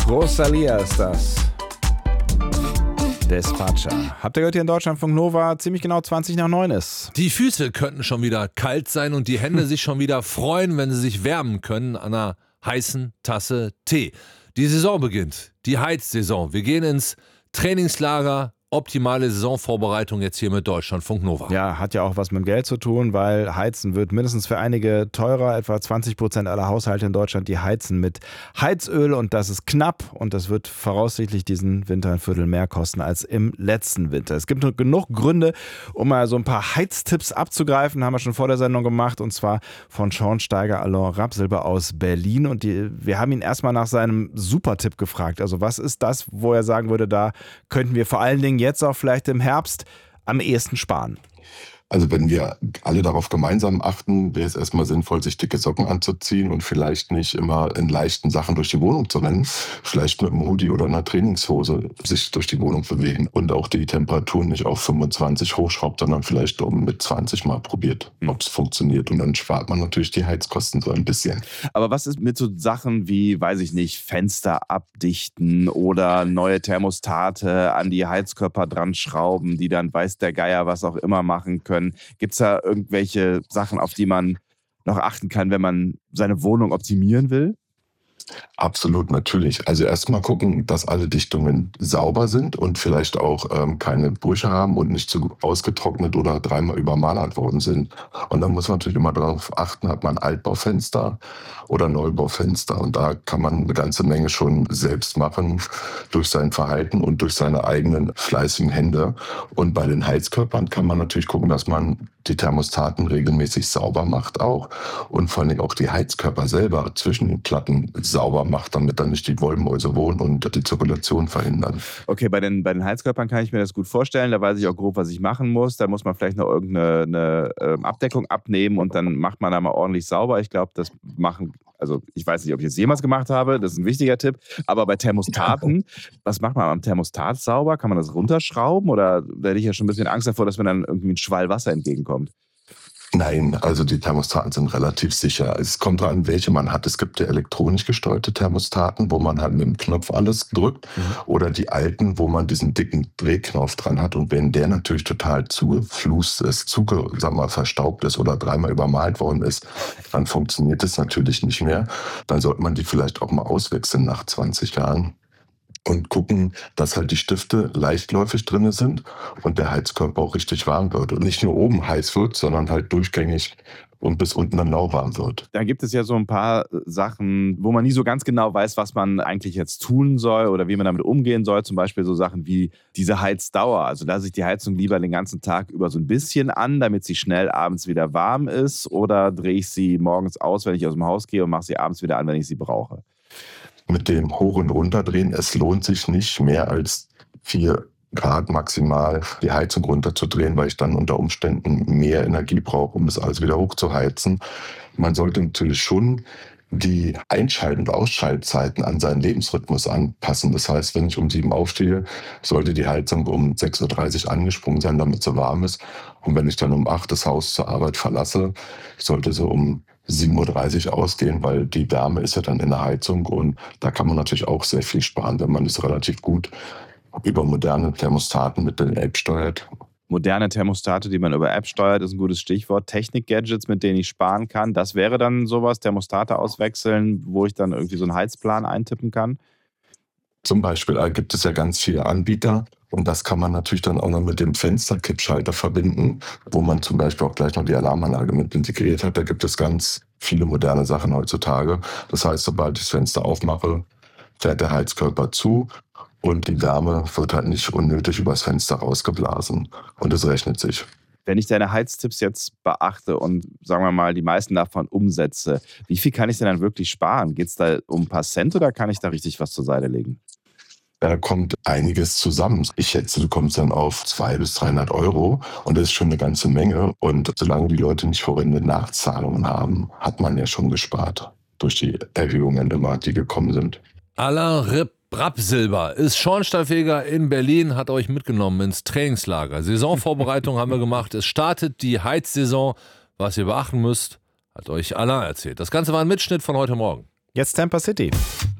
Rosalia ist das. Despacha. Habt ihr gehört, hier in Deutschlandfunk Nova ziemlich genau 20 nach 9 ist. Die Füße könnten schon wieder kalt sein und die Hände sich schon wieder freuen, wenn sie sich wärmen können an einer heißen Tasse Tee. Die Saison beginnt, die Heizsaison. Wir gehen ins Trainingslager. Optimale Saisonvorbereitung jetzt hier mit Deutschlandfunk Nova. Ja, hat ja auch was mit dem Geld zu tun, weil Heizen wird mindestens für einige teurer. Etwa 20% aller Haushalte in Deutschland, die heizen mit Heizöl und das ist knapp und das wird voraussichtlich diesen Winter ein Viertel mehr kosten als im letzten Winter. Es gibt genug Gründe, um mal so ein paar Heiztipps abzugreifen, haben wir schon vor der Sendung gemacht und zwar von Schornsteiger Alain Rapsilber aus Berlin und wir haben ihn erstmal nach seinem Supertipp gefragt. Also was ist das, wo er sagen würde, da könnten wir vor allen Dingen jetzt auch vielleicht im Herbst am ehesten sparen? Also wenn wir alle darauf gemeinsam achten, wäre es erstmal sinnvoll, sich dicke Socken anzuziehen und vielleicht nicht immer in leichten Sachen durch die Wohnung zu rennen. Vielleicht mit einem Hoodie oder einer Trainingshose sich durch die Wohnung bewegen und auch die Temperatur nicht auf 25 hochschraubt, sondern vielleicht mit 20 mal probiert, ob es funktioniert. Und dann spart man natürlich die Heizkosten so ein bisschen. Aber was ist mit so Sachen wie, weiß ich nicht, Fenster abdichten oder neue Thermostate an die Heizkörper dran schrauben, die dann weiß der Geier was auch immer machen können? Gibt es da irgendwelche Sachen, auf die man noch achten kann, wenn man seine Wohnung optimieren will? Absolut, natürlich. Also erstmal gucken, dass alle Dichtungen sauber sind und vielleicht auch keine Brüche haben und nicht zu ausgetrocknet oder dreimal übermalert worden sind. Und dann muss man natürlich immer darauf achten, hat man Altbaufenster oder Neubaufenster. Und da kann man eine ganze Menge schon selbst machen durch sein Verhalten und durch seine eigenen fleißigen Hände. Und bei den Heizkörpern kann man natürlich gucken, dass man die Thermostaten regelmäßig sauber macht auch und vor allem auch die Heizkörper selber zwischen den Platten sauber macht, damit dann nicht die Wollmäuse wohnen und die Zirkulation verhindern. Okay, bei den Heizkörpern kann ich mir das gut vorstellen. Da weiß ich auch grob, was ich machen muss. Da muss man vielleicht noch irgendeine Abdeckung abnehmen und dann macht man da mal ordentlich sauber. Ich glaube, also ich weiß nicht, ob ich es jemals gemacht habe, das ist ein wichtiger Tipp, aber bei Thermostaten, was macht man am Thermostat sauber? Kann man das runterschrauben oder da hätte ich ja schon ein bisschen Angst davor, dass mir dann irgendwie ein Schwall Wasser entgegenkommt? Nein, also die Thermostaten sind relativ sicher. Es kommt dran, welche man hat. Es gibt ja elektronisch gesteuerte Thermostaten, wo man halt mit dem Knopf alles drückt. Oder die alten, wo man diesen dicken Drehknopf dran hat. Und wenn der natürlich total zugeflust ist, verstaubt ist oder dreimal übermalt worden ist, dann funktioniert es natürlich nicht mehr. Dann sollte man die vielleicht auch mal auswechseln nach 20 Jahren. Und gucken, dass halt die Stifte leichtläufig drin sind und der Heizkörper auch richtig warm wird. Und nicht nur oben heiß wird, sondern halt durchgängig und bis unten dann lauwarm wird. Da gibt es ja so ein paar Sachen, wo man nie so ganz genau weiß, was man eigentlich jetzt tun soll oder wie man damit umgehen soll. Zum Beispiel so Sachen wie diese Heizdauer. Also lasse ich die Heizung lieber den ganzen Tag über so ein bisschen an, damit sie schnell abends wieder warm ist, oder drehe ich sie morgens aus, wenn ich aus dem Haus gehe und mache sie abends wieder an, wenn ich sie brauche? Mit dem Hoch- und Runterdrehen, es lohnt sich nicht mehr als 4 Grad maximal die Heizung runterzudrehen, weil ich dann unter Umständen mehr Energie brauche, um das alles wieder hochzuheizen. Man sollte natürlich schon die Einschalt- und Ausschaltzeiten an seinen Lebensrhythmus anpassen. Das heißt, wenn ich um 7 aufstehe, sollte die Heizung um 6:30 Uhr angesprungen sein, damit sie warm ist. Und wenn ich dann um 8 das Haus zur Arbeit verlasse, sollte sie um 7:30 Uhr ausgehen, weil die Wärme ist ja dann in der Heizung und da kann man natürlich auch sehr viel sparen, wenn man es relativ gut über moderne Thermostaten mit der App steuert. Moderne Thermostate, die man über App steuert, ist ein gutes Stichwort. Technik-Gadgets, mit denen ich sparen kann, das wäre dann sowas, Thermostate auswechseln, wo ich dann irgendwie so einen Heizplan eintippen kann? Zum Beispiel gibt es ja ganz viele Anbieter und das kann man natürlich dann auch noch mit dem Fensterkippschalter verbinden, wo man zum Beispiel auch gleich noch die Alarmanlage mit integriert hat. Da gibt es ganz viele moderne Sachen heutzutage. Das heißt, sobald ich das Fenster aufmache, fährt der Heizkörper zu und die Wärme wird halt nicht unnötig übers Fenster rausgeblasen und es rechnet sich. Wenn ich deine Heiztipps jetzt beachte und, sagen wir mal, die meisten davon umsetze, wie viel kann ich denn dann wirklich sparen? Geht es da um ein paar Cent oder kann ich da richtig was zur Seite legen? Da kommt einiges zusammen. Ich schätze, du kommst dann auf 200 bis 300 Euro und das ist schon eine ganze Menge. Und solange die Leute nicht horrende Nachzahlungen haben, hat man ja schon gespart durch die Erhöhungen immer, die gekommen sind. Alain Rapsilber ist Schornsteinfeger in Berlin, hat euch mitgenommen ins Trainingslager. Saisonvorbereitung haben wir gemacht. Es startet die Heizsaison. Was ihr beachten müsst, hat euch Alain erzählt. Das Ganze war ein Mitschnitt von heute Morgen. Jetzt Tampa City.